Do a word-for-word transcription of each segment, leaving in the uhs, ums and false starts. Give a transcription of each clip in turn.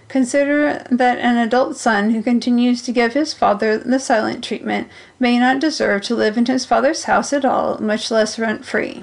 Consider that an adult son who continues to give his father the silent treatment may not deserve to live in his father's house at all, much less rent-free.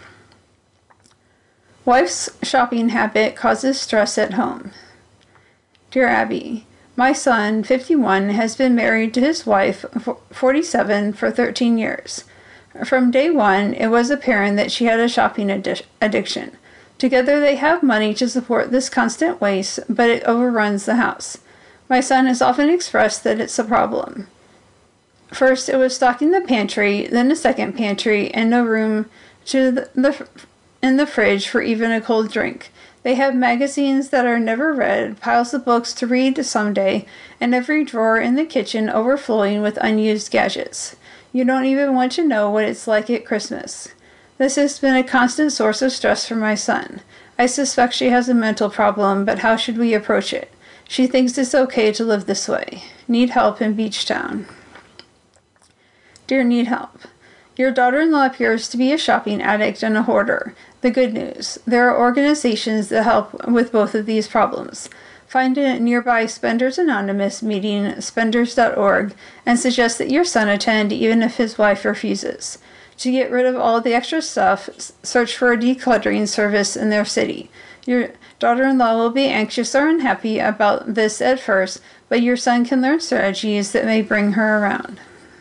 Wife's shopping habit causes stress at home. Dear Abby, my son, fifty-one, has been married to his wife, forty-seven, for thirteen years. From day one, it was apparent that she had a shopping addi- addiction. Together they have money to support this constant waste, but it overruns the house. My son has often expressed that it's a problem. First, it was stocking the pantry, then a second pantry, and no room to the, the in the fridge for even a cold drink. They have magazines that are never read, piles of books to read someday, and every drawer in the kitchen overflowing with unused gadgets. You don't even want to know what it's like at Christmas. This has been a constant source of stress for my son. I suspect she has a mental problem, but how should we approach it? She thinks it's okay to live this way. Need help in Beach Town. Dear Need Help, your daughter-in-law appears to be a shopping addict and a hoarder. The good news, there are organizations that help with both of these problems. Find a nearby Spenders Anonymous meeting, spenders dot org, and suggest that your son attend even if his wife refuses. To get rid of all the extra stuff, search for a decluttering service in their city. Your daughter-in-law will be anxious or unhappy about this at first, but your son can learn strategies that may bring her around.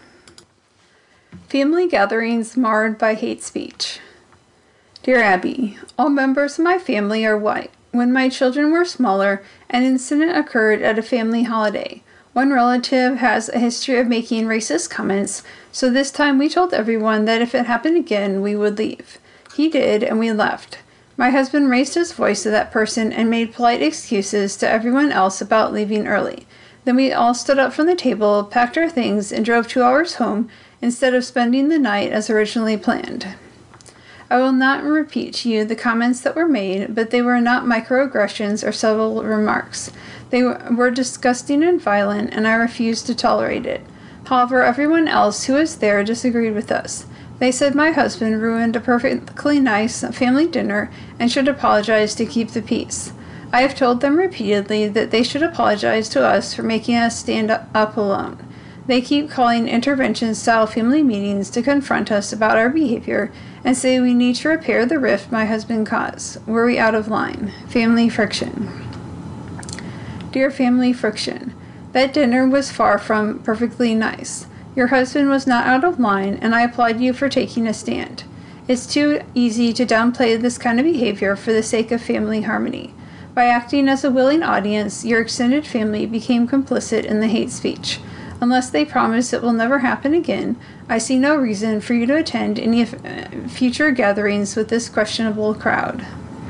Family gatherings marred by hate speech. Dear Abby, all members of my family are white. When my children were smaller, an incident occurred at a family holiday. One relative has a history of making racist comments, so this time we told everyone that if it happened again, we would leave. He did, and we left. My husband raised his voice to that person and made polite excuses to everyone else about leaving early. Then we all stood up from the table, packed our things, and drove two hours home instead of spending the night as originally planned. I will not repeat to you the comments that were made, but they were not microaggressions or subtle remarks. They were disgusting and violent, and I refused to tolerate it. However, everyone else who was there disagreed with us. They said my husband ruined a perfectly nice family dinner and should apologize to keep the peace. I have told them repeatedly that they should apologize to us for making us stand up alone. They keep calling intervention-style family meetings to confront us about our behavior and say we need to repair the rift my husband caused. Were we out of line? Family friction. Dear Family Friction, that dinner was far from perfectly nice. Your husband was not out of line, and I applaud you for taking a stand. It's too easy to downplay this kind of behavior for the sake of family harmony. By acting as a willing audience, your extended family became complicit in the hate speech. Unless they promise it will never happen again, I see no reason for you to attend any future gatherings with this questionable crowd.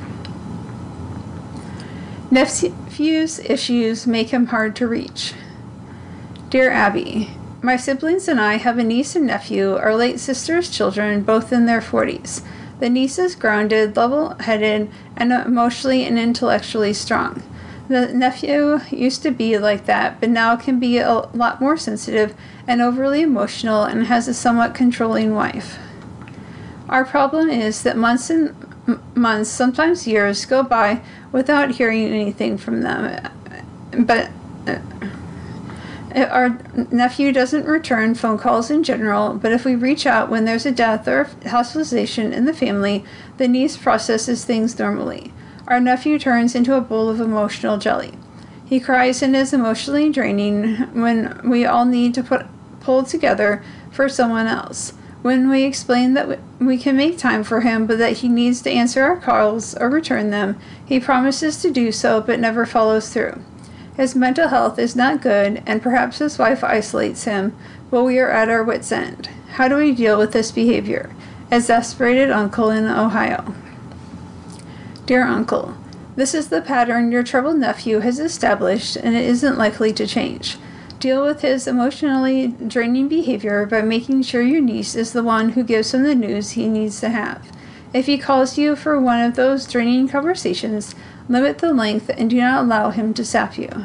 Nephew's issues make him hard to reach. Dear Abby, my siblings and I have a niece and nephew, our late sister's children, both in their forties. The niece is grounded, level-headed, and emotionally and intellectually strong. The nephew used to be like that, but now can be a lot more sensitive and overly emotional and has a somewhat controlling wife. Our problem is that months and months, sometimes years, go by without hearing anything from them. But uh, our nephew doesn't return phone calls in general, but if we reach out when there's a death or hospitalization in the family, the niece processes things normally. Our nephew turns into a bowl of emotional jelly. He cries and is emotionally draining when we all need to put pull together for someone else. When we explain that we can make time for him, but that he needs to answer our calls or return them, he promises to do so but never follows through. His mental health is not good, and perhaps his wife isolates him, but we are at our wits' end. How do we deal with this behavior? Exasperated uncle in Ohio. Dear Uncle, this is the pattern your troubled nephew has established, and it isn't likely to change. Deal with his emotionally draining behavior by making sure your niece is the one who gives him the news he needs to have. If he calls you for one of those draining conversations, limit the length and do not allow him to sap you.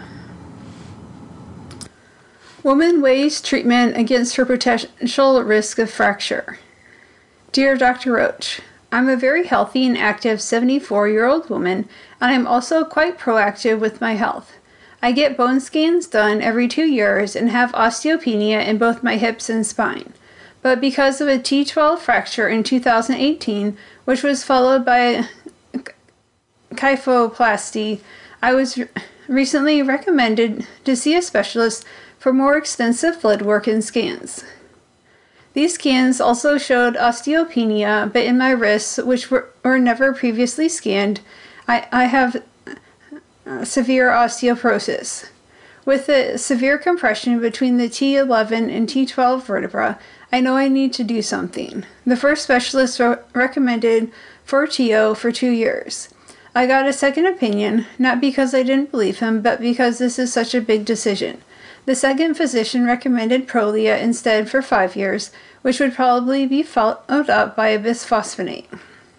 Woman weighs treatment against her potential risk of fracture. Dear Doctor Roach, I'm a very healthy and active seventy-four-year-old woman, and I'm also quite proactive with my health. I get bone scans done every two years and have osteopenia in both my hips and spine. But because of a T twelve fracture in two thousand eighteen, which was followed by kyphoplasty, I was recently recommended to see a specialist for more extensive blood work and scans. These scans also showed osteopenia, but in my wrists, which were, were never previously scanned, I, I have uh, severe osteoporosis. With the severe compression between the T eleven and T twelve vertebra, I know I need to do something. The first specialist re- recommended Forteo for two years. I got a second opinion, not because I didn't believe him, but because this is such a big decision. The second physician recommended Prolia instead for five years, which would probably be followed up by a bisphosphonate.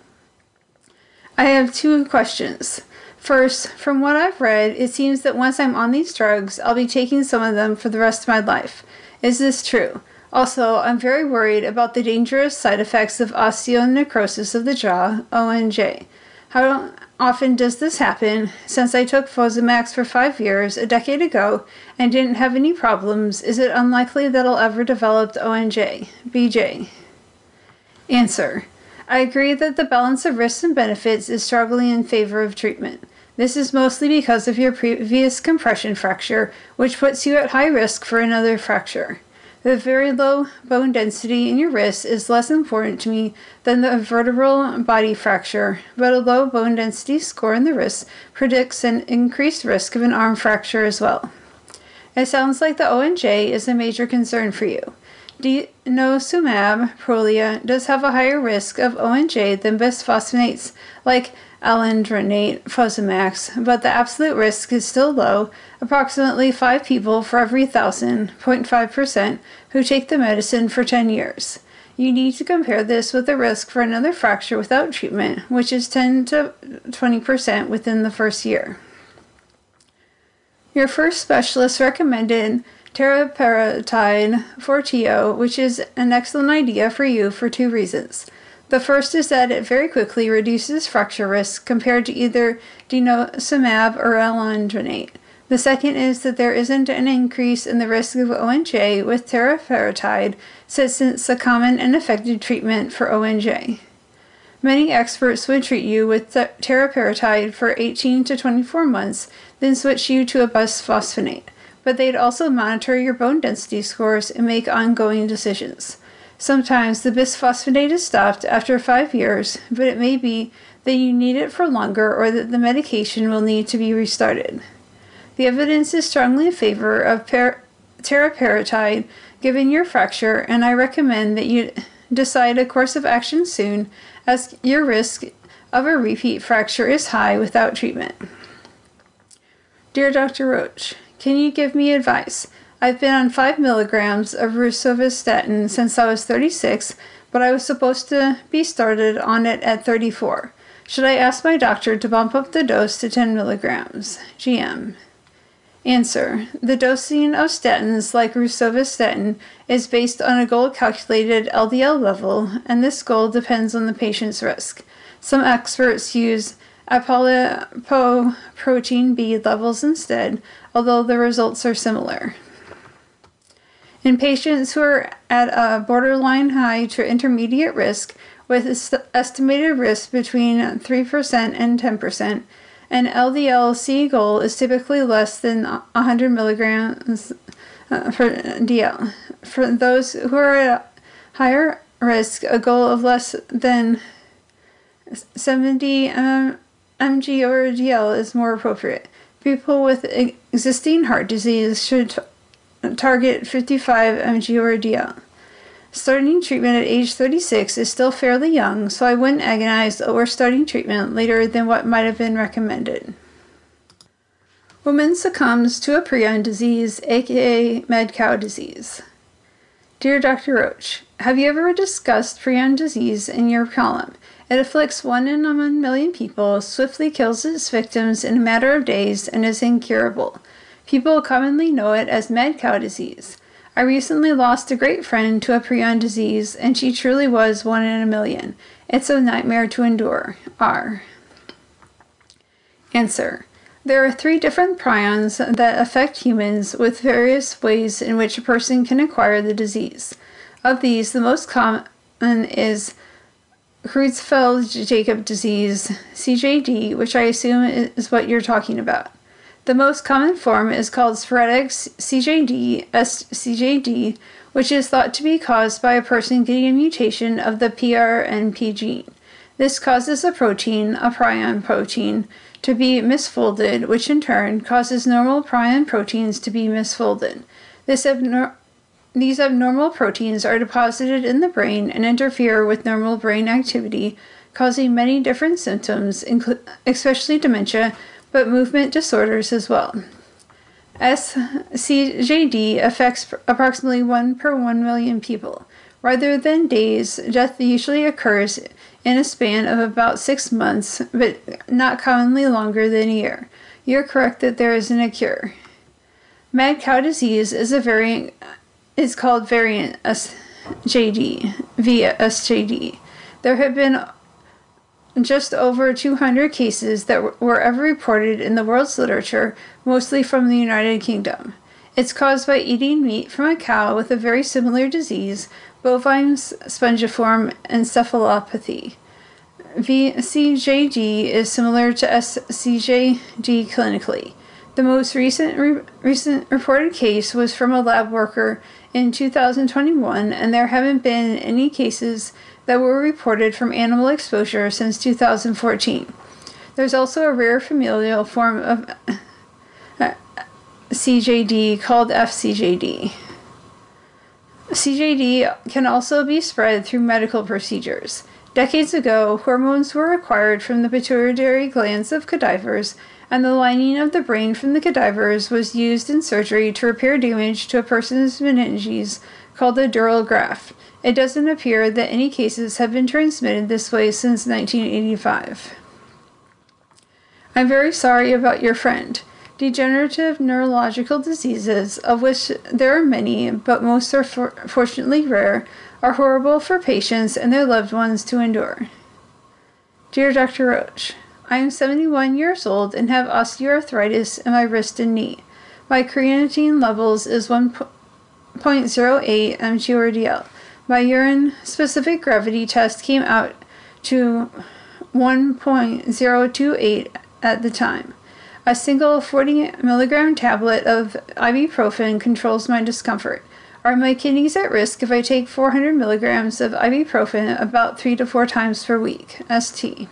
I have two questions. First, from what I've read, it seems that once I'm on these drugs, I'll be taking some of them for the rest of my life. Is this true? Also, I'm very worried about the dangerous side effects of osteonecrosis of the jaw, O N J. How often does this happen? Since I took Fosamax for five years, a decade ago, and didn't have any problems, is it unlikely that I'll ever develop O N J? B J. Answer. I agree that the balance of risks and benefits is strongly in favor of treatment. This is mostly because of your previous compression fracture, which puts you at high risk for another fracture. The very low bone density in your wrist is less important to me than the vertebral body fracture, but a low bone density score in the wrist predicts an increased risk of an arm fracture as well. It sounds like the O N J is a major concern for you. Denosumab Prolia does have a higher risk of O N J than bisphosphonates like alendronate Fosamax, but the absolute risk is still low, approximately five people for every thousand, zero point five percent, who take the medicine for ten years. You need to compare this with the risk for another fracture without treatment, which is ten to twenty percent within the first year. Your first specialist recommended teriparatide Forteo, which is an excellent idea for you for two reasons. The first is that it very quickly reduces fracture risk compared to either denosumab or alendronate. The second is that there isn't an increase in the risk of O N J with teriparatide, since it's a common and effective treatment for O N J. Many experts would treat you with teriparatide for eighteen to twenty-four months, then switch you to a bisphosphonate, but they'd also monitor your bone density scores and make ongoing decisions. Sometimes the bisphosphonate is stopped after five years, but it may be that you need it for longer or that the medication will need to be restarted. The evidence is strongly in favor of per- teriparatide given your fracture, and I recommend that you decide a course of action soon, as your risk of a repeat fracture is high without treatment. Dear Doctor Roach, can you give me advice? I've been on five milligrams of rosuvastatin since I was thirty-six, but I was supposed to be started on it at thirty-four. Should I ask my doctor to bump up the dose to ten milligrams? G M. Answer. The dosing of statins like rosuvastatin is based on a goal-calculated L D L level, and this goal depends on the patient's risk. Some experts use apolipoprotein B levels instead, although the results are similar. In patients who are at a borderline high to intermediate risk, with estimated risk between three percent and ten percent, an L D L C goal is typically less than one hundred milligrams uh, per D L. For those who are at higher risk, a goal of less than seventy um, milligrams over D L is more appropriate. People with existing heart disease should t- target fifty-five milligrams over D L. Starting treatment at age thirty-six is still fairly young, so I wouldn't agonize over starting treatment later than what might have been recommended. Woman succumbs to a prion disease, aka mad cow disease. Dear Doctor Roach, have you ever discussed prion disease in your column? It afflicts one in a million people, swiftly kills its victims in a matter of days, and is incurable. People commonly know it as mad cow disease. I recently lost a great friend to a prion disease, and she truly was one in a million. It's a nightmare to endure. R. Answer. There are three different prions that affect humans with various ways in which a person can acquire the disease. Of these, the most common is Creutzfeldt-Jakob disease, C J D, which I assume is what you're talking about. The most common form is called sporadic C J D, S C J D, which is thought to be caused by a person getting a mutation of the P R N P gene. This causes a protein, a prion protein, to be misfolded, which in turn causes normal prion proteins to be misfolded. This abnor- These abnormal proteins are deposited in the brain and interfere with normal brain activity, causing many different symptoms, inclu- especially dementia, but movement disorders as well. S C J D affects approximately one per one million people. Rather than days, death usually occurs in a span of about six months, but not commonly longer than a year. You're correct that there isn't a cure. Mad cow disease is a variant is called variant S J D, via S J D. There have been just over two hundred cases that were ever reported in the world's literature, mostly from the United Kingdom. It's caused by eating meat from a cow with a very similar disease, bovine spongiform encephalopathy. V C J D is similar to S C J D clinically. The most recent re- recent reported case was from a lab worker in two thousand twenty-one, and there haven't been any cases that were reported from animal exposure since two thousand fourteen. There's also a rare familial form of uh, C J D called F C J D. C J D can also be spread through medical procedures. Decades ago, hormones were acquired from the pituitary glands of cadavers, and the lining of the brain from the cadavers was used in surgery to repair damage to a person's meninges called a dural graft. It doesn't appear that any cases have been transmitted this way since nineteen eighty-five. I'm very sorry about your friend. Degenerative neurological diseases, of which there are many, but most are for- fortunately rare, are horrible for patients and their loved ones to endure. Dear Doctor Roach, I am seventy-one years old and have osteoarthritis in my wrist and knee. My creatinine levels is one point zero eight M G R D L. My urine specific gravity test came out to one point zero two eight at the time. A single forty milligram tablet of ibuprofen controls my discomfort. Are my kidneys at risk if I take four hundred milligrams of ibuprofen about three to four times per week? S T.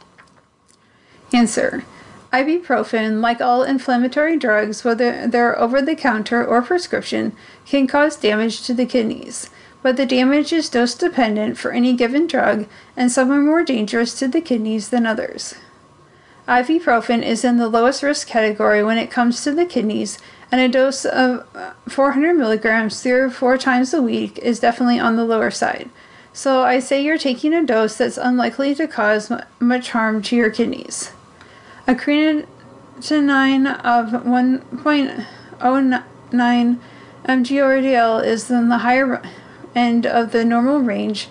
Answer. Ibuprofen, like all inflammatory drugs, whether they're over-the-counter or prescription, can cause damage to the kidneys. But the damage is dose-dependent for any given drug, and some are more dangerous to the kidneys than others. Ibuprofen is in the lowest risk category when it comes to the kidneys, and a dose of four hundred milligrams three or four times a week is definitely on the lower side. So I say you're taking a dose that's unlikely to cause much harm to your kidneys. A creatinine of one point zero nine M G R D L is in the higher end of the normal range,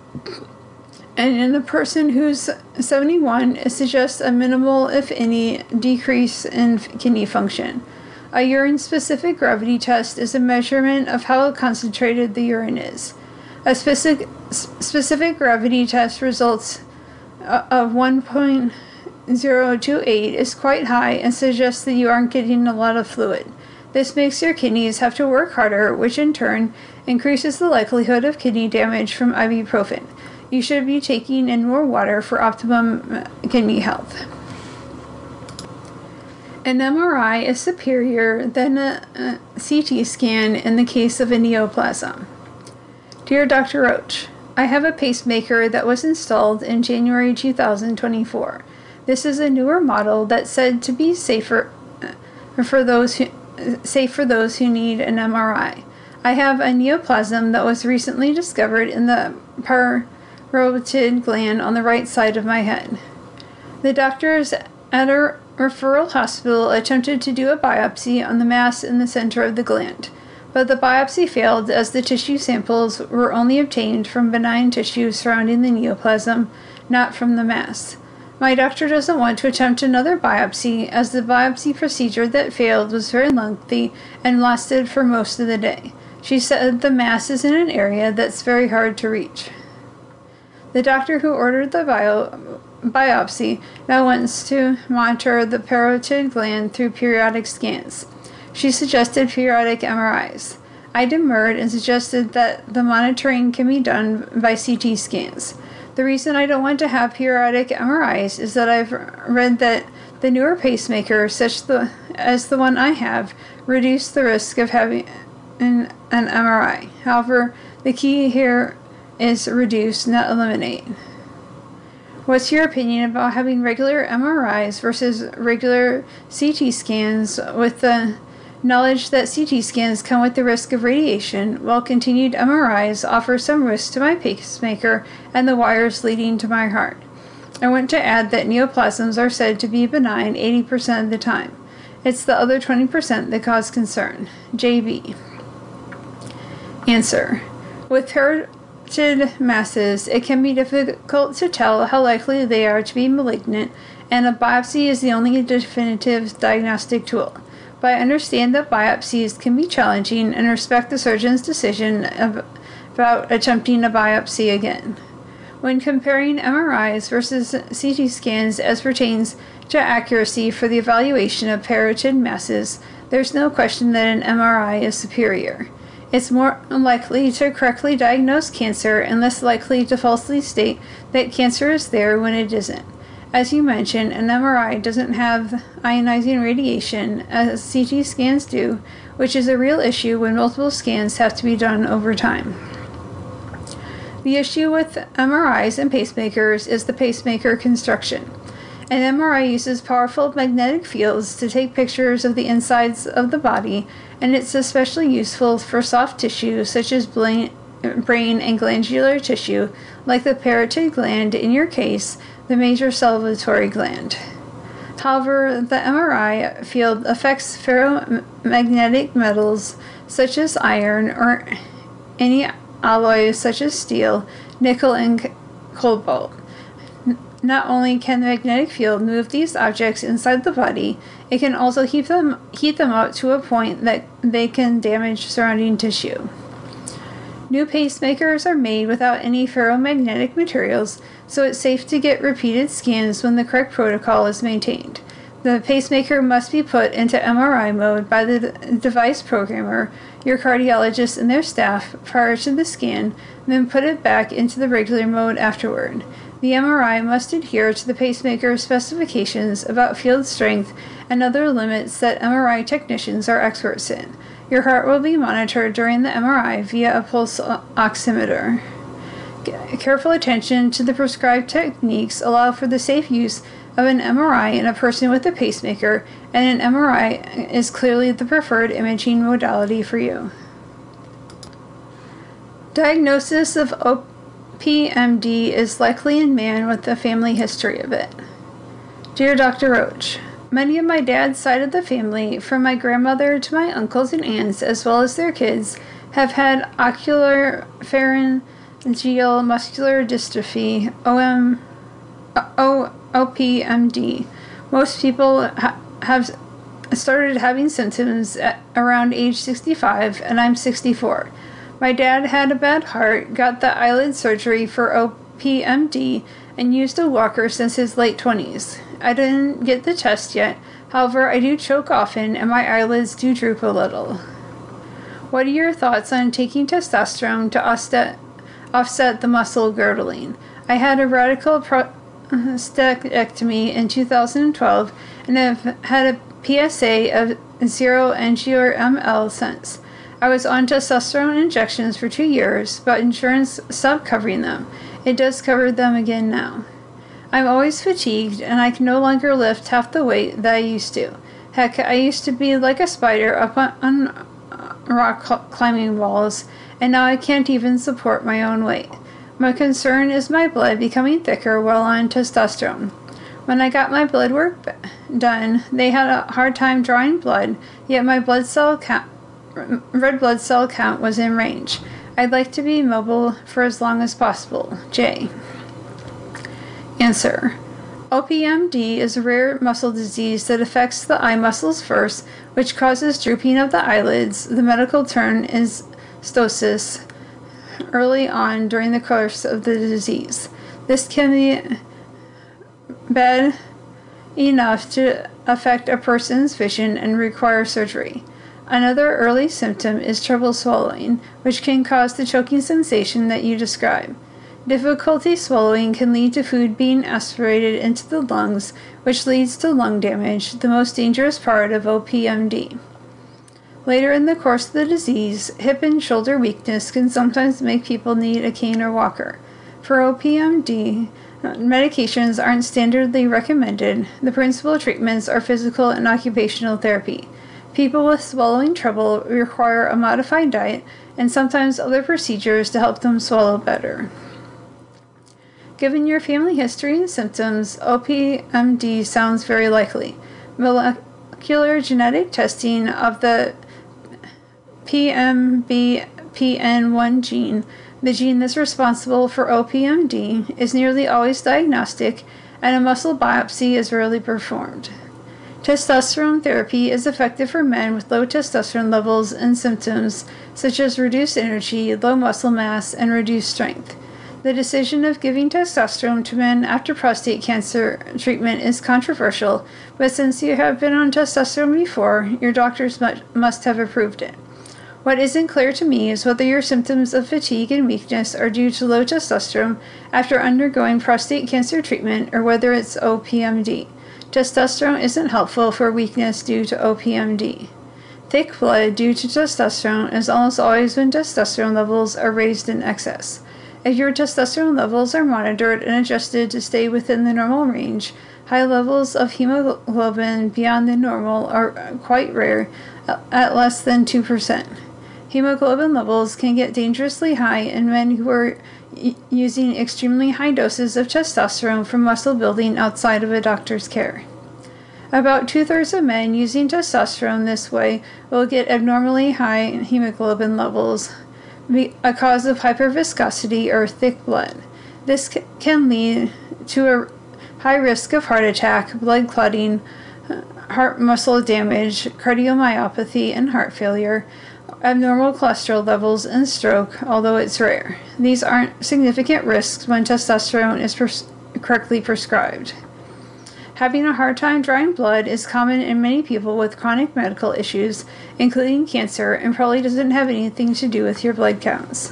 and in a person who's seventy-one, it suggests a minimal, if any, decrease in kidney function. A urine-specific gravity test is a measurement of how concentrated the urine is. A specific, specific gravity test results of one point zero two eight is quite high and suggests that you aren't getting a lot of fluid. This makes your kidneys have to work harder, which in turn increases the likelihood of kidney damage from ibuprofen. You should be taking in more water for optimum kidney health. An M R I is superior than a, a C T scan in the case of a neoplasm. Dear Doctor Roach, I have a pacemaker that was installed in January two thousand twenty-four. This is a newer model that's said to be safer for those who, safe for those who need an M R I. I have a neoplasm that was recently discovered in the parotid gland on the right side of my head. The doctors at a referral hospital attempted to do a biopsy on the mass in the center of the gland, but the biopsy failed as the tissue samples were only obtained from benign tissue surrounding the neoplasm, not from the mass. My doctor doesn't want to attempt another biopsy, as the biopsy procedure that failed was very lengthy and lasted for most of the day. She said the mass is in an area that's very hard to reach. The doctor who ordered the bio- biopsy now wants to monitor the parotid gland through periodic scans. She suggested periodic M R Is. I demurred and suggested that the monitoring can be done by C T scans. The reason I don't want to have periodic M R Is is that I've read that the newer pacemakers, such the, as the one I have, reduce the risk of having an, an M R I. However, the key here is reduce, not eliminate. What's your opinion about having regular M R Is versus regular C T scans, with the knowledge that C T scans come with the risk of radiation, while continued M R Is offer some risk to my pacemaker and the wires leading to my heart? I want to add that neoplasms are said to be benign eighty percent of the time. It's the other twenty percent that cause concern. J B. Answer. With parotid masses, it can be difficult to tell how likely they are to be malignant, and a biopsy is the only definitive diagnostic tool. But I understand that biopsies can be challenging and respect the surgeon's decision of, about attempting a biopsy again. When comparing M R Is versus C T scans as pertains to accuracy for the evaluation of parotid masses, there's no question that an M R I is superior. It's more likely to correctly diagnose cancer and less likely to falsely state that cancer is there when it isn't. As you mentioned, an M R I doesn't have ionizing radiation, as C T scans do, which is a real issue when multiple scans have to be done over time. The issue with M R Is and pacemakers is the pacemaker construction. An M R I uses powerful magnetic fields to take pictures of the insides of the body, and it's especially useful for soft tissue such as brain and glandular tissue, like the parotid gland, in your case, the major salivary gland. However, the M R I field affects ferromagnetic metals such as iron or any alloys such as steel, nickel, and cobalt. Not only can the magnetic field move these objects inside the body, it can also heat them, heat them up to a point that they can damage surrounding tissue. New pacemakers are made without any ferromagnetic materials, so it's safe to get repeated scans when the correct protocol is maintained. The pacemaker must be put into M R I mode by the device programmer, your cardiologist, and their staff prior to the scan, then put it back into the regular mode afterward. The M R I must adhere to the pacemaker specifications about field strength and other limits that M R I technicians are experts in. Your heart will be monitored during the M R I via a pulse oximeter. Careful attention to the prescribed techniques allow for the safe use of an M R I in a person with a pacemaker, and an M R I is clearly the preferred imaging modality for you. Diagnosis of O P M D is likely in man with a family history of it. Dear Doctor Roach, many of my dad's side of the family, from my grandmother to my uncles and aunts, as well as their kids, have had ocular pharyngeal muscular dystrophy, O M, O, O P M D. Most people ha- have started having symptoms at around age sixty-five, and I'm sixty-four. My dad had a bad heart, got the eyelid surgery for O P M D, and used a walker since his late twenties. I didn't get the test yet, however I do choke often and my eyelids do droop a little. What are your thoughts on taking testosterone to offset, offset the muscle girdling? I had a radical prostatectomy in two thousand twelve and have had a P S A of zero angiomer M L since. I was on testosterone injections for two years, but insurance stopped covering them. It does cover them again now. I'm always fatigued, and I can no longer lift half the weight that I used to. Heck, I used to be like a spider up on, on rock climbing walls, and now I can't even support my own weight. My concern is my blood becoming thicker while on testosterone. When I got my blood work done, they had a hard time drawing blood, yet my blood cell count red blood cell count was in range. I'd like to be mobile for as long as possible. J. Answer. O P M D is a rare muscle disease that affects the eye muscles first, which causes drooping of the eyelids. The medical term is ptosis early on during the course of the disease. This can be bad enough to affect a person's vision and require surgery. Another early symptom is trouble swallowing, which can cause the choking sensation that you describe. Difficulty swallowing can lead to food being aspirated into the lungs, which leads to lung damage, the most dangerous part of O P M D. Later in the course of the disease, hip and shoulder weakness can sometimes make people need a cane or walker. For O P M D, medications aren't standardly recommended. The principal treatments are physical and occupational therapy. People with swallowing trouble require a modified diet and sometimes other procedures to help them swallow better. Given your family history and symptoms, O P M D sounds very likely. Molecular genetic testing of the P M B P N one gene, the gene that's responsible for O P M D, is nearly always diagnostic, and a muscle biopsy is rarely performed. Testosterone therapy is effective for men with low testosterone levels and symptoms such as reduced energy, low muscle mass, and reduced strength. The decision of giving testosterone to men after prostate cancer treatment is controversial, but since you have been on testosterone before, your doctors must have approved it. What isn't clear to me is whether your symptoms of fatigue and weakness are due to low testosterone after undergoing prostate cancer treatment or whether it's O P M D. Testosterone isn't helpful for weakness due to O P M D. Thick blood due to testosterone is almost always when testosterone levels are raised in excess. If your testosterone levels are monitored and adjusted to stay within the normal range, high levels of hemoglobin beyond the normal are quite rare, at less than two percent. Hemoglobin levels can get dangerously high in men who are y- using extremely high doses of testosterone for muscle building outside of a doctor's care. About two-thirds of men using testosterone this way will get abnormally high hemoglobin levels, a cause of hyperviscosity or thick blood. This c- can lead to a high risk of heart attack, blood clotting, heart muscle damage, cardiomyopathy, and heart failure, abnormal cholesterol levels, and stroke, although it's rare. These aren't significant risks when testosterone is pres- correctly prescribed. Having a hard time drawing blood is common in many people with chronic medical issues, including cancer, and probably doesn't have anything to do with your blood counts.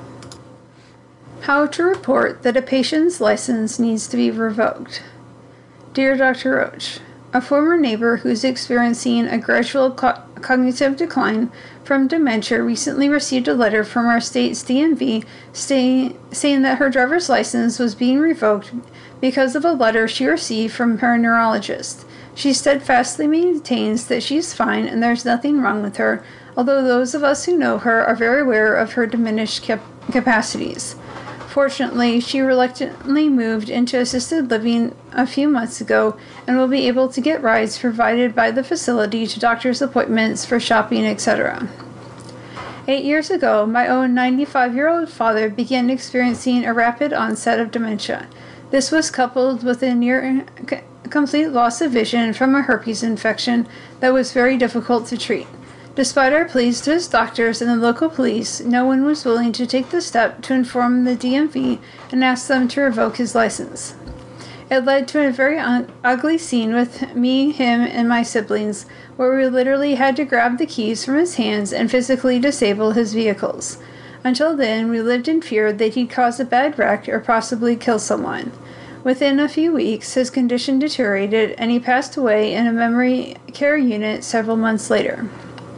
How to report that a patient's license needs to be revoked. Dear Doctor Roach, a former neighbor who's experiencing a gradual co- cognitive decline from dementia recently received a letter from our state's D M V stay, saying that her driver's license was being revoked because of a letter she received from her neurologist. She steadfastly maintains that she's fine and there's nothing wrong with her, although those of us who know her are very aware of her diminished cap- capacities. Fortunately, she reluctantly moved into assisted living a few months ago and will be able to get rides provided by the facility to doctor's appointments, for shopping, et cetera. Eight years ago, my own ninety-five-year-old father began experiencing a rapid onset of dementia. This was coupled with a near complete loss of vision from a herpes infection that was very difficult to treat. Despite our pleas to his doctors and the local police, no one was willing to take the step to inform the D M V and ask them to revoke his license. It led to a very un- ugly scene with me, him, and my siblings, where we literally had to grab the keys from his hands and physically disable his vehicles. Until then, we lived in fear that he'd cause a bad wreck or possibly kill someone. Within a few weeks, his condition deteriorated and he passed away in a memory care unit several months later.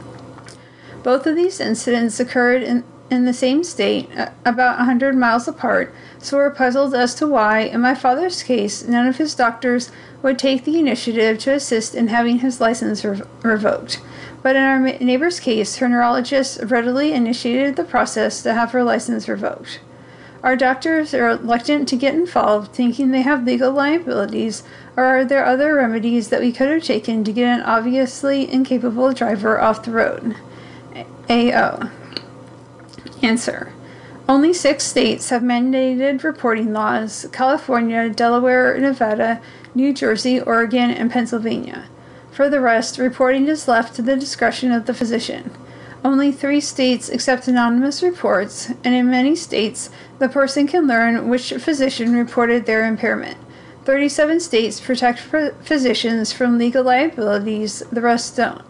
Both of these incidents occurred in, in the same state, uh, about one hundred miles apart, so we're puzzled as to why, in my father's case, none of his doctors would take the initiative to assist in having his license re- revoked. But in our neighbor's case, her neurologist readily initiated the process to have her license revoked. Our doctors are reluctant to get involved, thinking they have legal liabilities, or are there other remedies that we could have taken to get an obviously incapable driver off the road? A O. Answer. Only six states have mandated reporting laws: California, Delaware, Nevada, New Jersey, Oregon, and Pennsylvania. For the rest, reporting is left to the discretion of the physician. Only three states accept anonymous reports, and in many states, the person can learn which physician reported their impairment. thirty-seven states protect physicians from legal liabilities, the rest don't.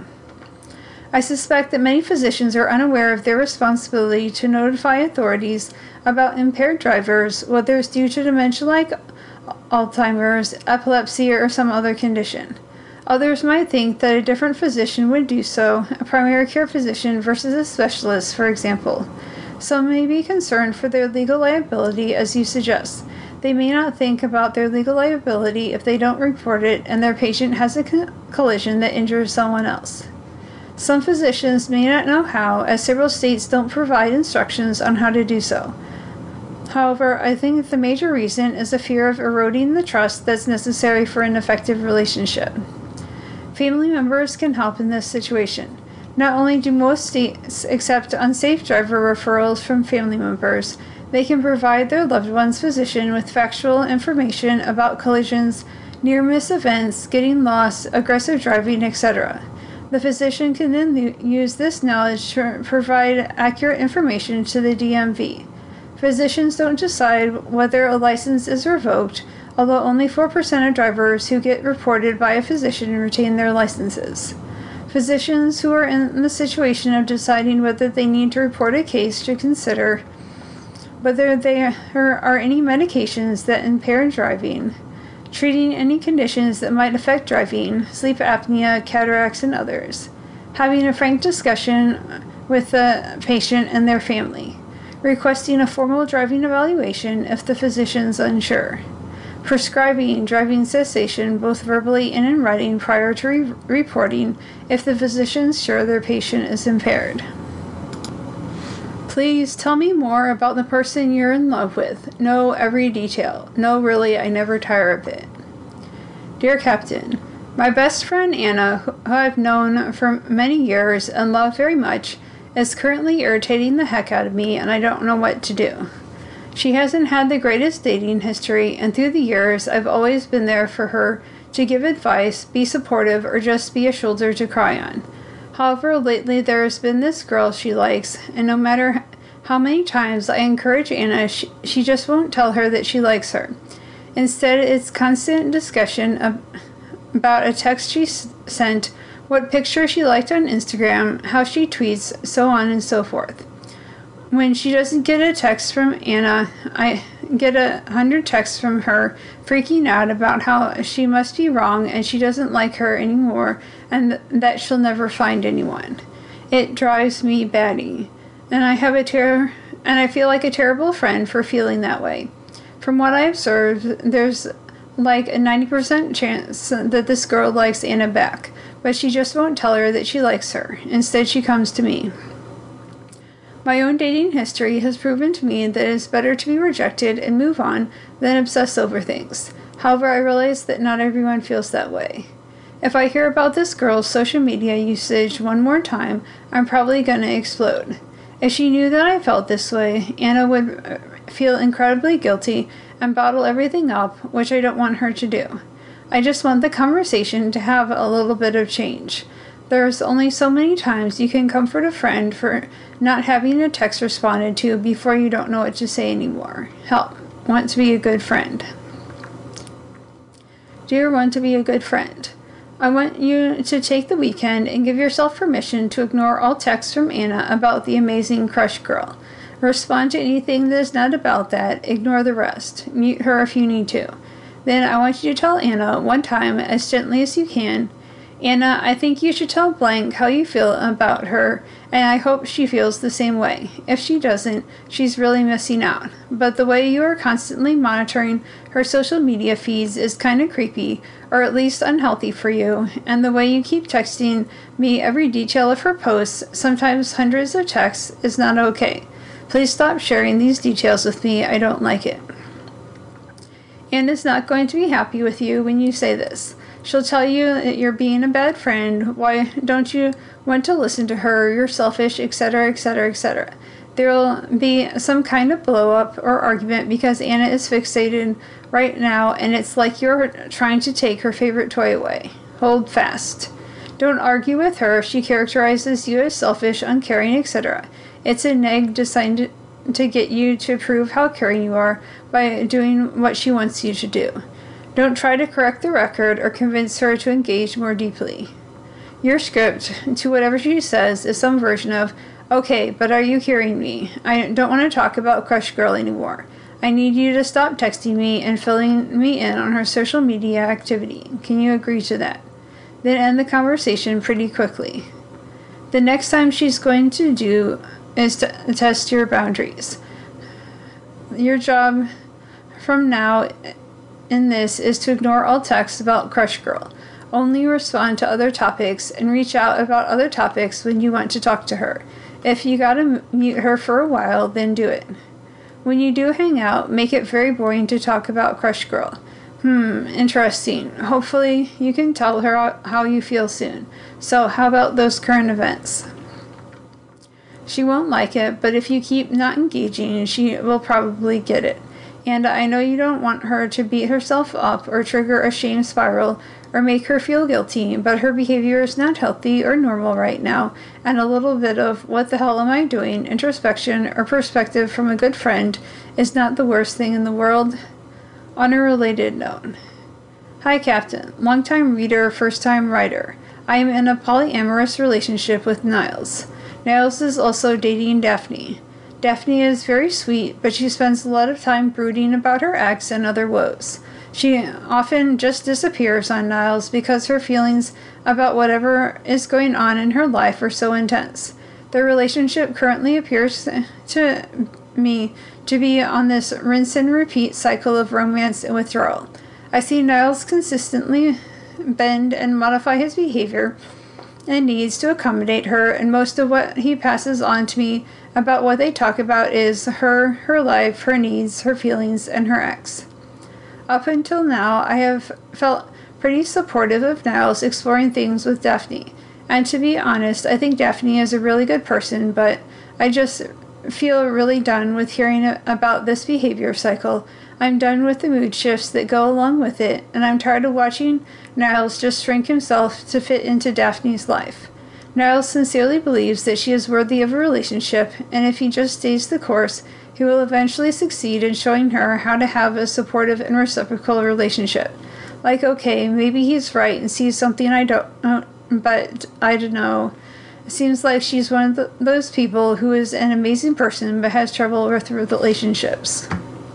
I suspect that many physicians are unaware of their responsibility to notify authorities about impaired drivers, whether it's due to dementia like Alzheimer's, epilepsy, or some other condition. Others might think that a different physician would do so, a primary care physician versus a specialist, for example. Some may be concerned for their legal liability, as you suggest. They may not think about their legal liability if they don't report it and their patient has a co- collision that injures someone else. Some physicians may not know how, as several states don't provide instructions on how to do so. However, I think the major reason is a fear of eroding the trust that's necessary for an effective relationship. Family members can help in this situation. Not only do most states accept unsafe driver referrals from family members, they can provide their loved one's physician with factual information about collisions, near-miss events, getting lost, aggressive driving, et cetera. The physician can then use this knowledge to provide accurate information to the D M V. Physicians don't decide whether a license is revoked, although only four percent of drivers who get reported by a physician retain their licenses. Physicians who are in the situation of deciding whether they need to report a case should consider whether there are any medications that impair driving, treating any conditions that might affect driving, sleep apnea, cataracts, and others, having a frank discussion with the patient and their family, requesting a formal driving evaluation if the physician's unsure, prescribing driving cessation both verbally and in writing prior to re- reporting if the physician's sure their patient is impaired. Please tell me more about the person you're in love with. Know every detail. No, really, I never tire of it. Dear Captain, my best friend Anna, who I've known for many years and love very much, is currently irritating the heck out of me, and I don't know what to do. She hasn't had the greatest dating history, and through the years, I've always been there for her to give advice, be supportive, or just be a shoulder to cry on. However, lately there has been this girl she likes, and no matter how many times I encourage Anna, she, she just won't tell her that she likes her. Instead, it's constant discussion of, about a text she s- sent, what picture she liked on Instagram, how she tweets, so on and so forth. When she doesn't get a text from Anna, I get a hundred texts from her freaking out about how she must be wrong and she doesn't like her anymore and th- that she'll never find anyone. It drives me batty, and I have a ter- and I feel like a terrible friend for feeling that way. From what I observed, there's like a ninety percent chance that this girl likes Anna back, but she just won't tell her that she likes her. Instead, she comes to me. My own dating history has proven to me that it is better to be rejected and move on than obsess over things. However, I realize that not everyone feels that way. If I hear about this girl's social media usage one more time, I'm probably going to explode. If she knew that I felt this way, Anna would feel incredibly guilty and bottle everything up, which I don't want her to do. I just want the conversation to have a little bit of change. There's only so many times you can comfort a friend for not having a text responded to before you don't know what to say anymore. Help. Want to be a good friend. Dear want to be a good friend, I want you to take the weekend and give yourself permission to ignore all texts from Anna about the amazing crush girl. Respond to anything that is not about that. Ignore the rest. Mute her if you need to. Then I want you to tell Anna one time, as gently as you can, Anna, I think you should tell blank how you feel about her, and I hope she feels the same way. If she doesn't, she's really missing out. But the way you are constantly monitoring her social media feeds is kind of creepy, or at least unhealthy for you, and the way you keep texting me every detail of her posts, sometimes hundreds of texts, is not okay. Please stop sharing these details with me. I don't like it. Anna's not going to be happy with you when you say this. She'll tell you that you're being a bad friend, why don't you want to listen to her, you're selfish, et cetera, et cetera, et cetera. There'll be some kind of blow up or argument because Anna is fixated right now and it's like you're trying to take her favorite toy away. Hold fast. Don't argue with her if she characterizes you as selfish, uncaring, et cetera. It's a neg designed to get you to prove how caring you are by doing what she wants you to do. Don't try to correct the record or convince her to engage more deeply. Your script to whatever she says is some version of, okay, but are you hearing me? I don't want to talk about Crush Girl anymore. I need you to stop texting me and filling me in on her social media activity. Can you agree to that? Then end the conversation pretty quickly. The next time she's going to do is to test your boundaries. Your job from now in this is to ignore all texts about Crush Girl. Only respond to other topics and reach out about other topics when you want to talk to her. If you gotta mute her for a while, then do it. When you do hang out, make it very boring to talk about Crush Girl. Hmm, interesting. Hopefully you can tell her how you feel soon. So how about those current events? She won't like it, but if you keep not engaging, she will probably get it. And I know you don't want her to beat herself up or trigger a shame spiral or make her feel guilty, but her behavior is not healthy or normal right now, and a little bit of what the hell am I doing, introspection or perspective from a good friend is not the worst thing in the world. On a related note. Hi Captain, long-time reader, first-time writer. I am in a polyamorous relationship with Niles. Niles is also dating Daphne. Daphne is very sweet, but she spends a lot of time brooding about her ex and other woes. She often just disappears on Niles because her feelings about whatever is going on in her life are so intense. Their relationship currently appears to me to be on this rinse and repeat cycle of romance and withdrawal. I see Niles consistently bend and modify his behavior and needs to accommodate her, and most of what he passes on to me about what they talk about is her, her life, her needs, her feelings, and her ex. Up until now, I have felt pretty supportive of Niles exploring things with Daphne, and to be honest, I think Daphne is a really good person, but I just feel really done with hearing about this behavior cycle. I'm done with the mood shifts that go along with it, and I'm tired of watching Niles just shrink himself to fit into Daphne's life. Niles sincerely believes that she is worthy of a relationship, and if he just stays the course, he will eventually succeed in showing her how to have a supportive and reciprocal relationship. Like, okay, maybe he's right and sees something I don't, uh, but I don't know. It seems like she's one of the, those people who is an amazing person but has trouble with relationships.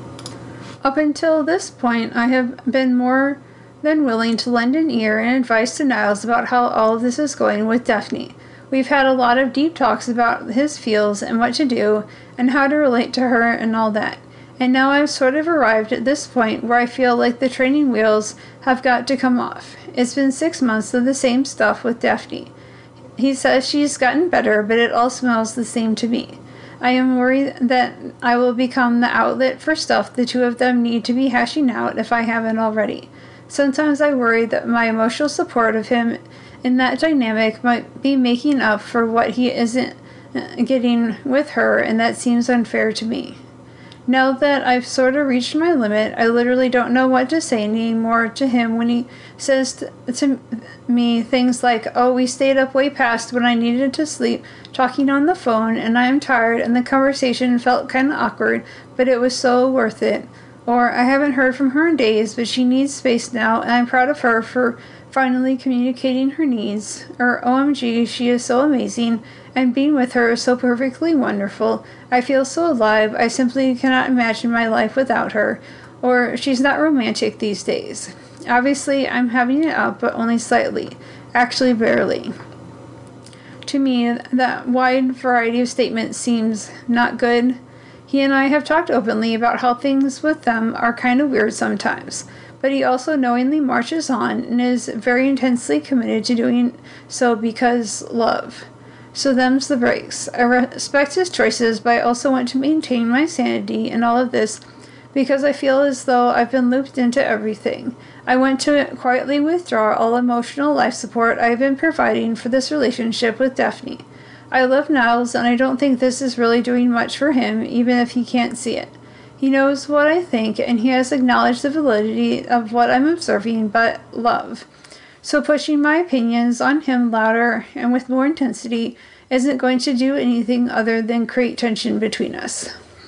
Up until this point, I have been more than willing to lend an ear and advice to Niles about how all of this is going with Daphne. We've had a lot of deep talks about his feels and what to do and how to relate to her and all that. And now I've sort of arrived at this point where I feel like the training wheels have got to come off. It's been six months of the same stuff with Daphne. He says she's gotten better, but it all smells the same to me. I am worried that I will become the outlet for stuff the two of them need to be hashing out if I haven't already. Sometimes I worry that my emotional support of him in that dynamic might be making up for what he isn't getting with her, and that seems unfair to me. Now that I've sort of reached my limit, I literally don't know what to say anymore to him when he says t- to me things like, oh, we stayed up way past when I needed to sleep, talking on the phone, and I am tired, and the conversation felt kind of awkward, but it was so worth it. Or, I haven't heard from her in days, but she needs space now, and I'm proud of her for finally communicating her needs. Or, O M G, she is so amazing, and being with her is so perfectly wonderful. I feel so alive, I simply cannot imagine my life without her. Or, she's not romantic these days. Obviously, I'm having it up, but only slightly. Actually, barely. To me, that wide variety of statements seems not good. He and I have talked openly about how things with them are kind of weird sometimes, but he also knowingly marches on and is very intensely committed to doing so because love. So them's the breaks. I respect his choices, but I also want to maintain my sanity in all of this because I feel as though I've been looped into everything. I want to quietly withdraw all emotional life support I've been providing for this relationship with Daphne. I love Niles, and I don't think this is really doing much for him, even if he can't see it. He knows what I think, and he has acknowledged the validity of what I'm observing, but love. So pushing my opinions on him louder and with more intensity isn't going to do anything other than create tension between us.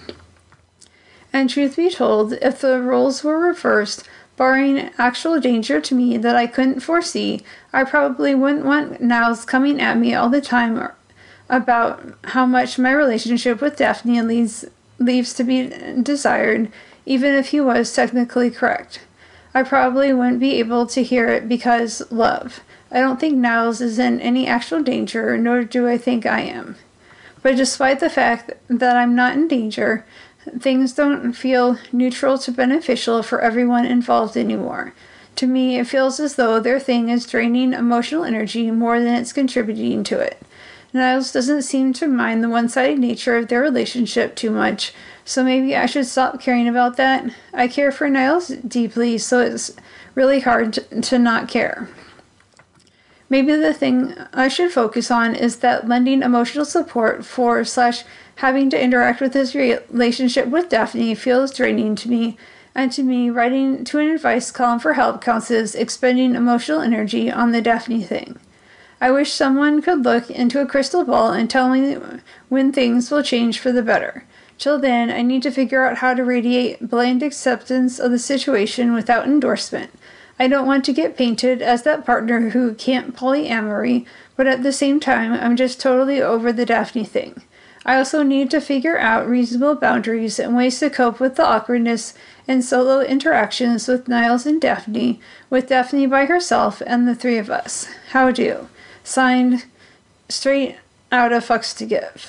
And truth be told, if the roles were reversed, barring actual danger to me that I couldn't foresee, I probably wouldn't want Niles coming at me all the time about how much my relationship with Daphne leaves, leaves to be desired, even if he was technically correct. I probably wouldn't be able to hear it because love. I don't think Niles is in any actual danger, nor do I think I am. But despite the fact that I'm not in danger, things don't feel neutral to beneficial for everyone involved anymore. To me, it feels as though their thing is draining emotional energy more than it's contributing to it. Niles doesn't seem to mind the one-sided nature of their relationship too much, so maybe I should stop caring about that. I care for Niles deeply, so it's really hard to, to not care. Maybe the thing I should focus on is that lending emotional support for slash having to interact with his relationship with Daphne feels draining to me, and to me, writing to an advice column for help counts as expending emotional energy on the Daphne thing. I wish someone could look into a crystal ball and tell me when things will change for the better. Till then, I need to figure out how to radiate blind acceptance of the situation without endorsement. I don't want to get painted as that partner who can't polyamory, but at the same time, I'm just totally over the Daphne thing. I also need to figure out reasonable boundaries and ways to cope with the awkwardness and solo interactions with Niles and Daphne, with Daphne by herself and the three of us. How do? Signed, Straight Outta Fucks to Give.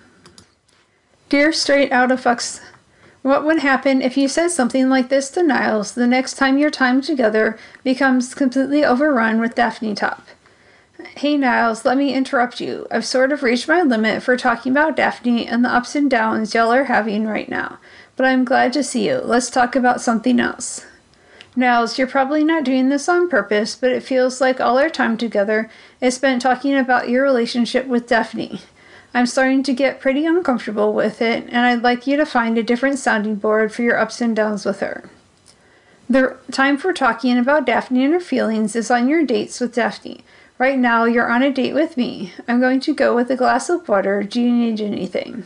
Dear Straight Outta Fucks, what would happen if you said something like this to Niles the next time your time together becomes completely overrun with Daphne talk? Hey Niles, let me interrupt you. I've sort of reached my limit for talking about Daphne and the ups and downs y'all are having right now, but I'm glad to see you. Let's talk about something else. Niles, you're probably not doing this on purpose, but it feels like all our time together is spent talking about your relationship with Daphne. I'm starting to get pretty uncomfortable with it, and I'd like you to find a different sounding board for your ups and downs with her. The time for talking about Daphne and her feelings is on your dates with Daphne. Right now, you're on a date with me. I'm going to go with a glass of water. Do you need anything?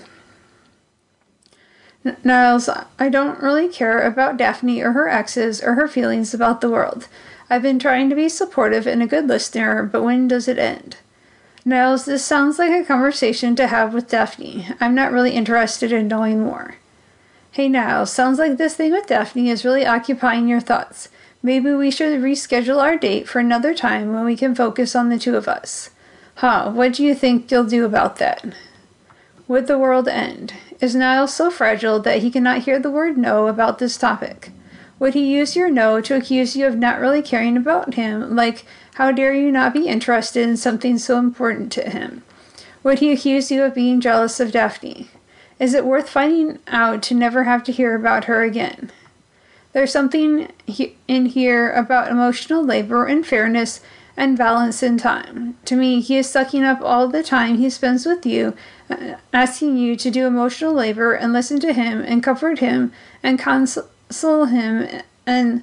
Niles, I don't really care about Daphne or her exes or her feelings about the world. I've been trying to be supportive and a good listener, but when does it end? Niles, this sounds like a conversation to have with Daphne. I'm not really interested in knowing more. Hey Niles, sounds like this thing with Daphne is really occupying your thoughts. Maybe we should reschedule our date for another time when we can focus on the two of us. Huh, what do you think you'll do about that? Would the world end? Is Niles so fragile that he cannot hear the word no about this topic? Would he use your no to accuse you of not really caring about him, like, how dare you not be interested in something so important to him? Would he accuse you of being jealous of Daphne? Is it worth finding out to never have to hear about her again? There's something he- in here about emotional labor and fairness and balance in time. To me, he is sucking up all the time he spends with you, uh, asking you to do emotional labor and listen to him and comfort him and console him and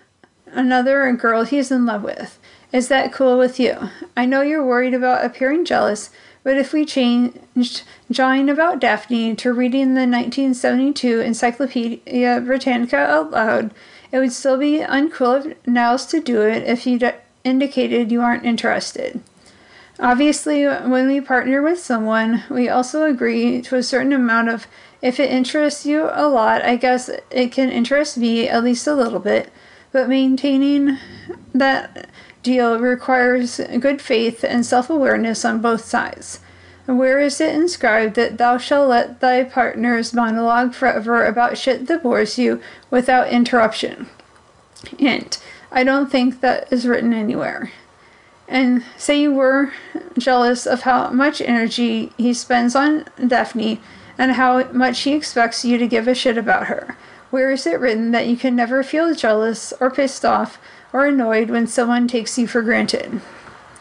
another girl he's in love with. Is that cool with you? I know you're worried about appearing jealous, but if we changed jawing about Daphne to reading the nineteen seventy-two Encyclopedia Britannica out loud, it would still be uncool of Niles to do it if you d- indicated you aren't interested. Obviously, when we partner with someone, we also agree to a certain amount of, if it interests you a lot, I guess it can interest me at least a little bit, but maintaining that deal requires good faith and self-awareness on both sides. Where is it inscribed that thou shalt let thy partners monologue forever about shit that bores you without interruption? Hint, I don't think that is written anywhere. And say you were jealous of how much energy he spends on Daphne and how much he expects you to give a shit about her. Where is it written that you can never feel jealous or pissed off or annoyed when someone takes you for granted?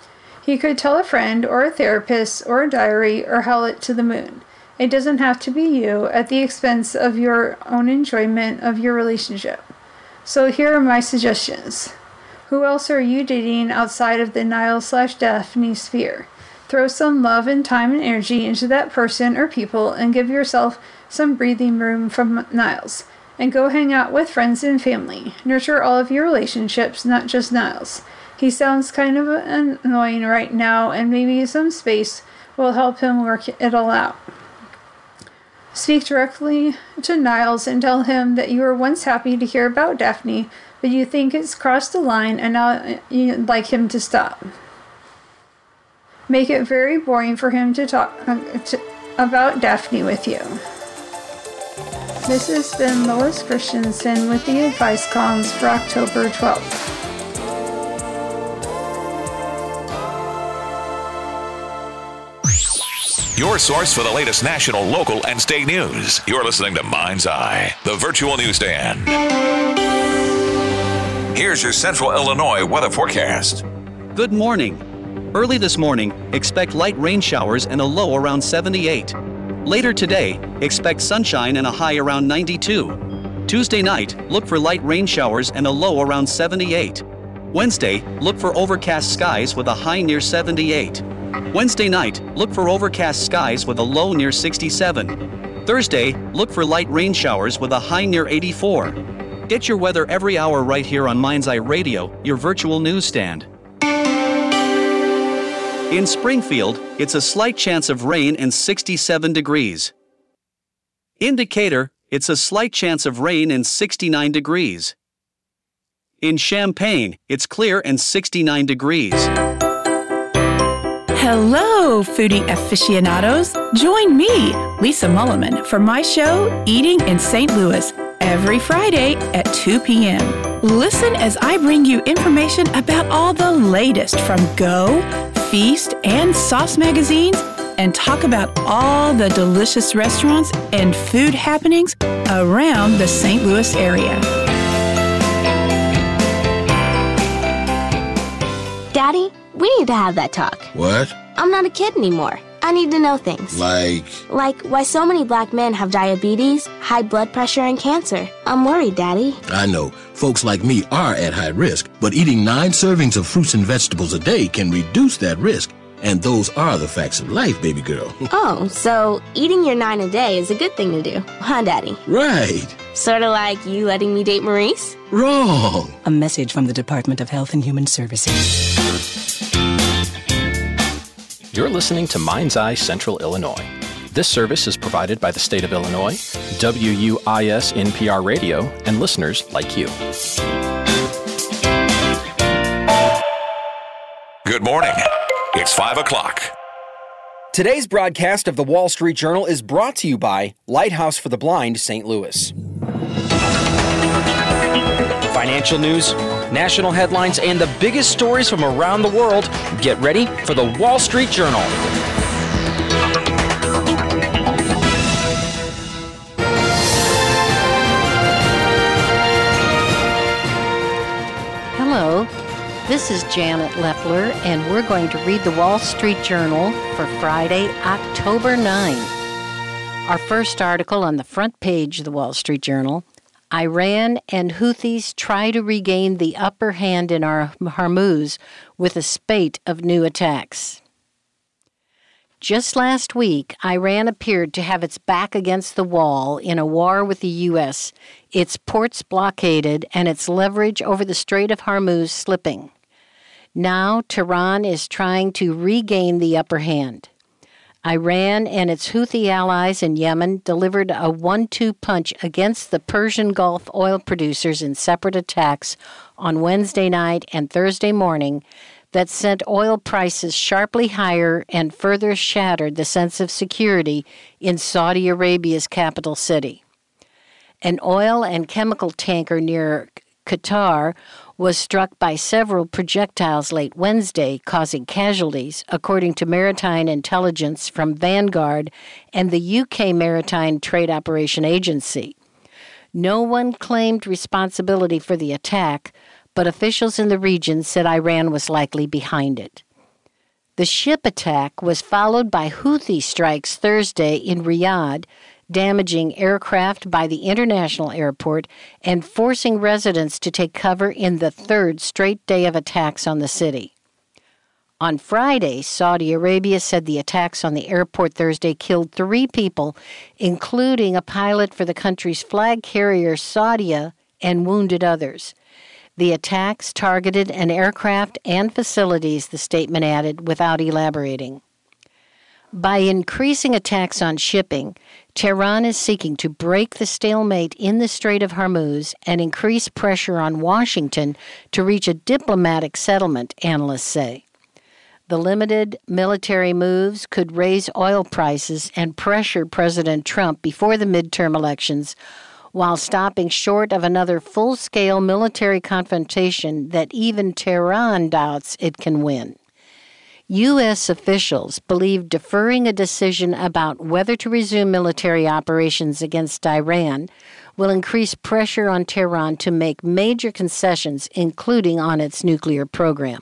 He could tell a friend or a therapist or a diary or howl it to the moon. It doesn't have to be you at the expense of your own enjoyment of your relationship. So here are my suggestions. Who else are you dating outside of the Niall slash Daphne sphere? Throw some love and time and energy into that person or people and give yourself some breathing room from Niles. And go hang out with friends and family. Nurture all of your relationships, not just Niles. He sounds kind of annoying right now, and maybe some space will help him work it all out. Speak directly to Niles and tell him that you were once happy to hear about Daphne, but you think it's crossed the line and now you'd like him to stop. Make it very boring for him to talk to, about Daphne with you. This has been Lois Christensen with the advice columns for October twelfth. Your source for the latest national, local, and state news. You're listening to Mind's Eye, the virtual newsstand. Here's your Central Illinois weather forecast. Good morning. Early this morning, expect light rain showers and a low around seventy-eight. Later today, expect sunshine and a high around ninety-two. Tuesday night, look for light rain showers and a low around seventy-eight. Wednesday, look for overcast skies with a high near seventy-eight. Wednesday night, look for overcast skies with a low near sixty-seven. Thursday, look for light rain showers with a high near eighty-four. Get your weather every hour right here on Mind's Eye Radio, your virtual newsstand. In Springfield, it's a slight chance of rain and sixty-seven degrees. In Decatur, it's a slight chance of rain and sixty-nine degrees. In Champaign, it's clear and sixty-nine degrees. Hello, foodie aficionados. Join me, Lisa Mulliman, for my show, Eating in Saint Louis, every Friday at two p.m. Listen as I bring you information about all the latest from Go, Feast, and Sauce magazines, and talk about all the delicious restaurants and food happenings around the Saint Louis area. Daddy, we need to have that talk. What? I'm not a kid anymore. I need to know things. Like? Like why so many black men have diabetes, high blood pressure, and cancer. I'm worried, Daddy. I know. Folks like me are at high risk, but eating nine servings of fruits and vegetables a day can reduce that risk. And those are the facts of life, baby girl. Oh, so eating your nine a day is a good thing to do, huh, Daddy? Right. Sort of like you letting me date Maurice? Wrong. A message from the Department of Health and Human Services. You're listening to Mind's Eye Central Illinois. This service is provided by the state of Illinois, W U I S N P R Radio, and listeners like you. Good morning. It's five o'clock. Today's broadcast of the Wall Street Journal is brought to you by Lighthouse for the Blind, Saint Louis. Financial news, national headlines, and the biggest stories from around the world. Get ready for the Wall Street Journal. Hello, this is Janet Leffler, and we're going to read the Wall Street Journal for Friday, October ninth. Our first article on the front page of the Wall Street Journal: Iran and Houthis try to regain the upper hand in our Hormuz with a spate of new attacks. Just last week, Iran appeared to have its back against the wall in a war with the U S, its ports blockaded, and its leverage over the Strait of Hormuz slipping. Now, Tehran is trying to regain the upper hand. Iran and its Houthi allies in Yemen delivered a one two punch against the Persian Gulf oil producers in separate attacks on Wednesday night and Thursday morning that sent oil prices sharply higher and further shattered the sense of security in Saudi Arabia's capital city. An oil and chemical tanker near Qatar was struck by several projectiles late Wednesday, causing casualties, according to maritime intelligence from Vanguard and the U K Maritime Trade Operation Agency. No one claimed responsibility for the attack, but officials in the region said Iran was likely behind it. The ship attack was followed by Houthi strikes Thursday in Riyadh, damaging aircraft by the international airport and forcing residents to take cover in the third straight day of attacks on the city. On Friday, Saudi Arabia said the attacks on the airport Thursday killed three people, including a pilot for the country's flag carrier Saudia, and wounded others. The attacks targeted an aircraft and facilities, the statement added, without elaborating. By increasing attacks on shipping, Tehran is seeking to break the stalemate in the Strait of Hormuz and increase pressure on Washington to reach a diplomatic settlement, analysts say. The limited military moves could raise oil prices and pressure President Trump before the midterm elections, while stopping short of another full-scale military confrontation that even Tehran doubts it can win. U S officials believe deferring a decision about whether to resume military operations against Iran will increase pressure on Tehran to make major concessions, including on its nuclear program.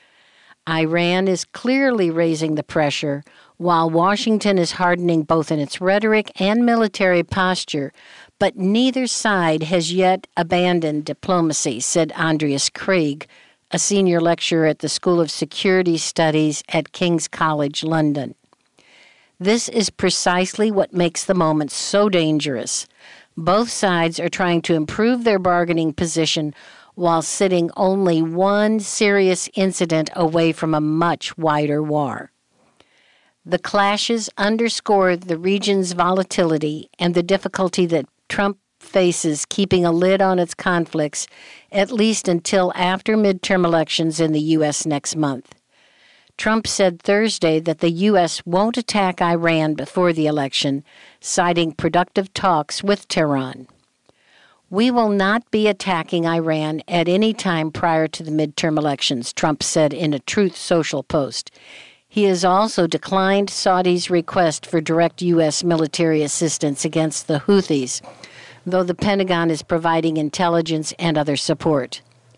Iran is clearly raising the pressure, while Washington is hardening both in its rhetoric and military posture, but neither side has yet abandoned diplomacy, said Andreas Craig, a senior lecturer at the School of Security Studies at King's College London. This is precisely what makes the moment so dangerous. Both sides are trying to improve their bargaining position while sitting only one serious incident away from a much wider war. The clashes underscore the region's volatility and the difficulty that Trump faces keeping a lid on its conflicts, at least until after midterm elections in the U S next month. Trump said Thursday that the U S won't attack Iran before the election, citing productive talks with Tehran. We will not be attacking Iran at any time prior to the midterm elections, Trump said in a Truth Social post. He has also declined Saudi's request for direct U S military assistance against the Houthis, though the Pentagon is providing intelligence and other support.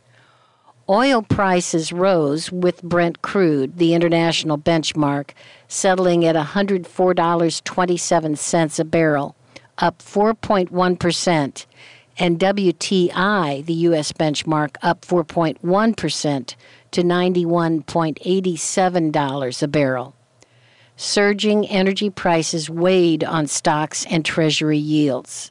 Oil prices rose with Brent crude, the international benchmark, settling at one hundred four dollars and twenty-seven cents a barrel, up four point one percent, and W T I, the U S benchmark, up four point one percent to ninety-one dollars and eighty-seven cents a barrel. Surging energy prices weighed on stocks and Treasury yields.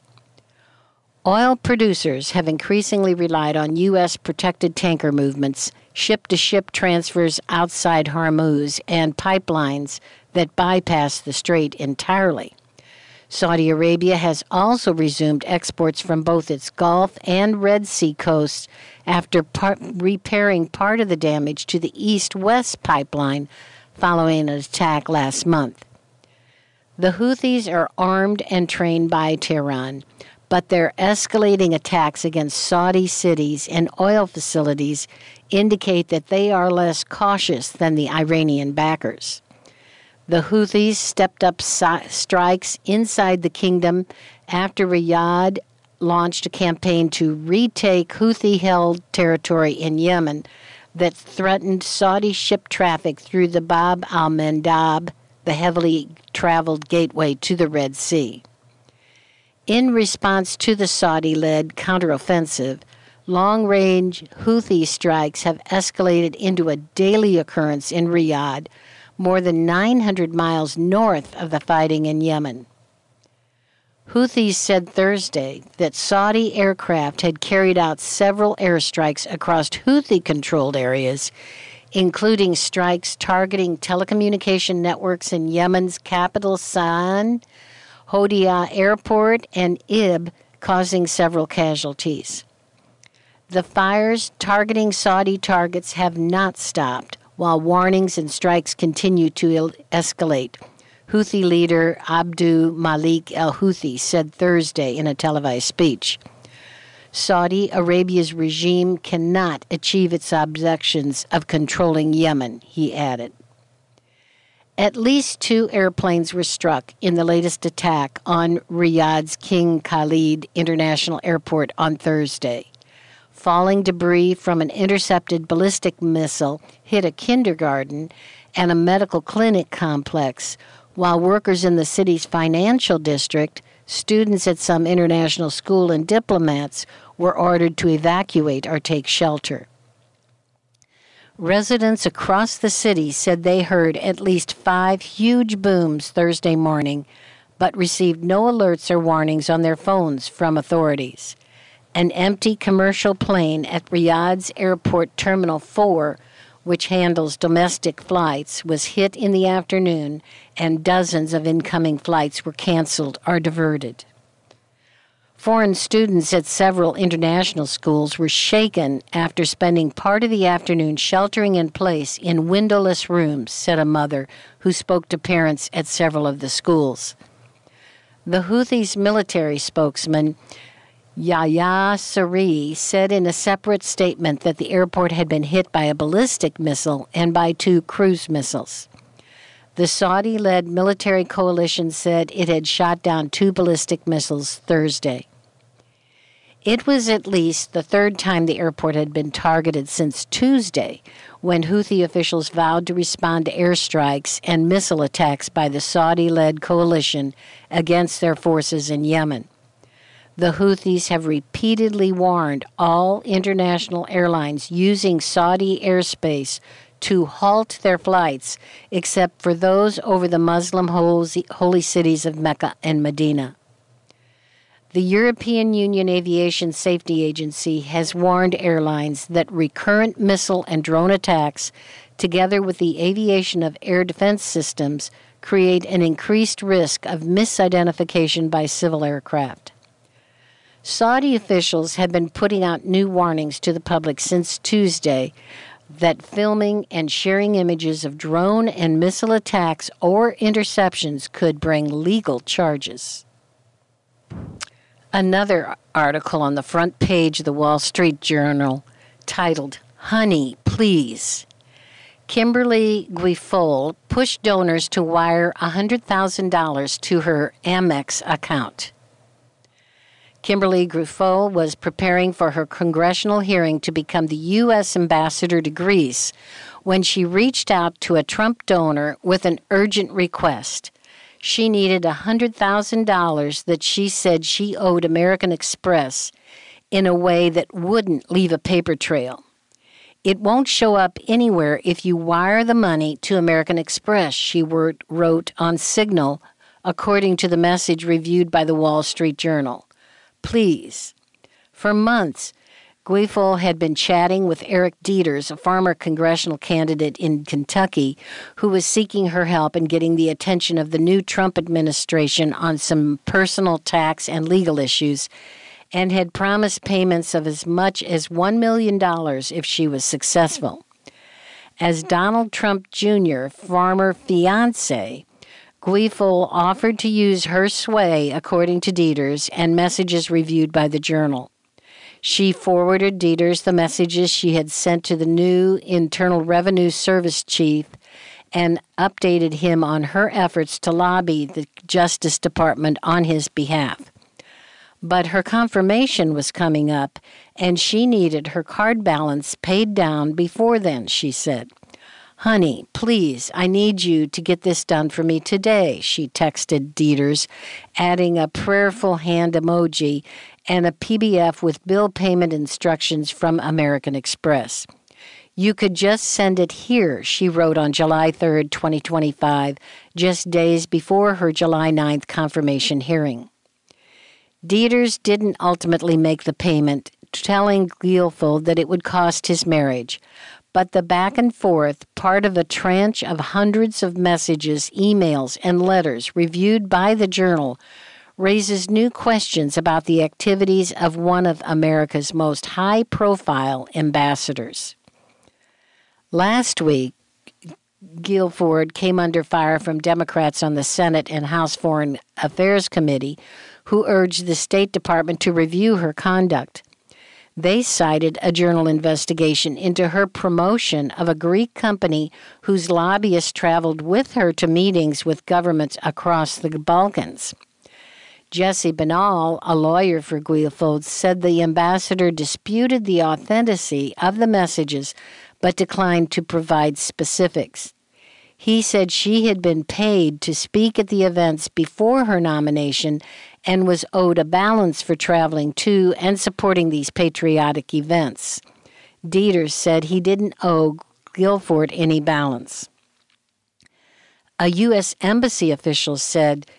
Oil producers have increasingly relied on U S protected tanker movements, ship-to-ship transfers outside Hormuz, and pipelines that bypass the strait entirely. Saudi Arabia has also resumed exports from both its Gulf and Red Sea coasts after par- repairing part of the damage to the east-west pipeline following an attack last month. The Houthis are armed and trained by Tehran, but their escalating attacks against Saudi cities and oil facilities indicate that they are less cautious than the Iranian backers. The Houthis stepped up si- strikes inside the kingdom after Riyadh launched a campaign to retake Houthi-held territory in Yemen that threatened Saudi ship traffic through the Bab al-Mandab, the heavily traveled gateway to the Red Sea. In response to the Saudi-led counteroffensive, long-range Houthi strikes have escalated into a daily occurrence in Riyadh, more than nine hundred miles north of the fighting in Yemen. Houthis said Thursday that Saudi aircraft had carried out several airstrikes across Houthi-controlled areas, including strikes targeting telecommunication networks in Yemen's capital Sana'a, Hodeida Airport, and Ib, causing several casualties. The fires targeting Saudi targets have not stopped, while warnings and strikes continue to escalate, Houthi leader Abdul Malik al-Houthi said Thursday in a televised speech. Saudi Arabia's regime cannot achieve its objectives of controlling Yemen, he added. At least two airplanes were struck in the latest attack on Riyadh's King Khalid International Airport on Thursday. Falling debris from an intercepted ballistic missile hit a kindergarten and a medical clinic complex, while workers in the city's financial district, students at some international school, and diplomats were ordered to evacuate or take shelter. Residents across the city said they heard at least five huge booms Thursday morning, but received no alerts or warnings on their phones from authorities. An empty commercial plane at Riyadh's Airport Terminal four, which handles domestic flights, was hit in the afternoon, and dozens of incoming flights were canceled or diverted. Foreign students at several international schools were shaken after spending part of the afternoon sheltering in place in windowless rooms, said a mother who spoke to parents at several of the schools. The Houthis' military spokesman, Yahya Saree, said in a separate statement that the airport had been hit by a ballistic missile and by two cruise missiles. The Saudi-led military coalition said it had shot down two ballistic missiles Thursday. It was at least the third time the airport had been targeted since Tuesday, when Houthi officials vowed to respond to airstrikes and missile attacks by the Saudi-led coalition against their forces in Yemen. The Houthis have repeatedly warned all international airlines using Saudi airspace to halt their flights, except for those over the Muslim holy cities of Mecca and Medina. The European Union Aviation Safety Agency has warned airlines that recurrent missile and drone attacks, together with the aviation of air defense systems, create an increased risk of misidentification by civil aircraft. Saudi officials have been putting out new warnings to the public since Tuesday that filming and sharing images of drone and missile attacks or interceptions could bring legal charges. Another article on the front page of the Wall Street Journal titled, "Honey, Please." Kimberly Guilfoyle pushed donors to wire one hundred thousand dollars to her Amex account. Kimberly Guilfoyle was preparing for her congressional hearing to become the U S ambassador to Greece when she reached out to a Trump donor with an urgent request. She needed one hundred thousand dollars that she said she owed American Express in a way that wouldn't leave a paper trail. "It won't show up anywhere if you wire the money to American Express," she wrote on Signal, according to the message reviewed by the Wall Street Journal. "Please." For months, Guilfoyle had been chatting with Eric Dieters, a former congressional candidate in Kentucky, who was seeking her help in getting the attention of the new Trump administration on some personal tax and legal issues, and had promised payments of as much as one million dollars if she was successful. As Donald Trump Junior, former fiancé, Guilfoyle offered to use her sway, according to Dieters, and messages reviewed by the Journal. She forwarded Dieters the messages she had sent to the new Internal Revenue Service chief and updated him on her efforts to lobby the Justice Department on his behalf. But her confirmation was coming up, and she needed her card balance paid down before then, she said. "Honey, please, I need you to get this done for me today," she texted Dieters, adding a prayerful hand emoji and a P D F with bill payment instructions from American Express. "You could just send it here," she wrote on July third, twenty twenty-five, just days before her July ninth confirmation hearing. Dieters didn't ultimately make the payment, telling Guilfoyle that it would cost his marriage. But the back and forth, part of a tranche of hundreds of messages, emails, and letters reviewed by the Journal, raises new questions about the activities of one of America's most high-profile ambassadors. Last week, Guilford came under fire from Democrats on the Senate and House Foreign Affairs Committee, who urged the State Department to review her conduct. They cited a Journal investigation into her promotion of a Greek company whose lobbyists traveled with her to meetings with governments across the Balkans. Jesse Banal, a lawyer for Guilfoyle, said the ambassador disputed the authenticity of the messages but declined to provide specifics. He said she had been paid to speak at the events before her nomination and was owed a balance for traveling to and supporting these patriotic events. Deters said he didn't owe Guilford any balance. A U S embassy official said